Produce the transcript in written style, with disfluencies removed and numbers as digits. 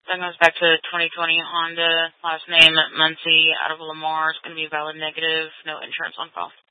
That goes back to 2020 Honda. Last name Muncie out of Lamar is going to be valid negative. No insurance on file.